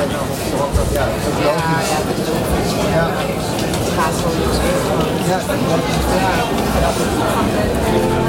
Ja, dat is logisch. Ja. Het gaat zo niks meer. Ja, dat is